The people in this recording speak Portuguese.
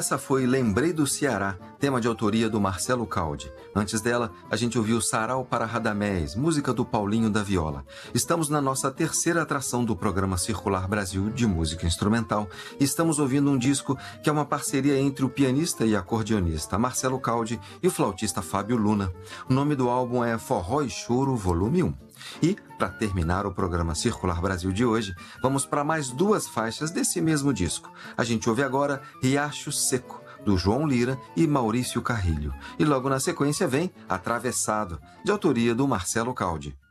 Essa foi Lembrei do Ceará, tema de autoria do Marcelo Caldi. Antes dela, a gente ouviu Sarau para Radamés, música do Paulinho da Viola. Estamos na nossa terceira atração do programa Circular Brasil de música instrumental e estamos ouvindo um disco que é uma parceria entre o pianista e acordeonista Marcelo Caldi e o flautista Fábio Luna. O nome do álbum é Forró e Choro, volume 1. E, para terminar o programa Circular Brasil de hoje, vamos para mais duas faixas desse mesmo disco. A gente ouve agora Riacho Seco, do João Lira e Maurício Carrilho. E logo na sequência vem Atravessado, de autoria do Marcelo Caldi.